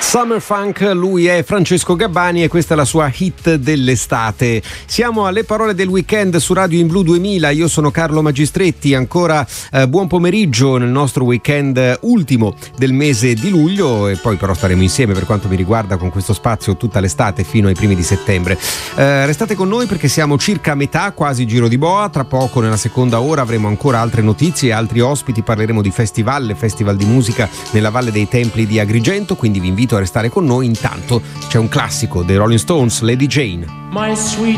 Summer Funk, lui è Francesco Gabbani e questa è la sua hit dell'estate. Siamo alle parole del weekend su Radio In Blu 2000, io sono Carlo Magistretti, ancora buon pomeriggio nel nostro weekend ultimo del mese di luglio e poi però staremo insieme per quanto mi riguarda con questo spazio tutta l'estate fino ai primi di settembre. Restate con noi perché siamo circa a metà, quasi giro di boa, tra poco nella seconda ora avremo ancora altre notizie e altri ospiti, parleremo di festival di musica nella Valle dei Templi di Agrigento, quindi vi invito a restare con noi. Intanto c'è un classico dei Rolling Stones, Lady Jane. My sweet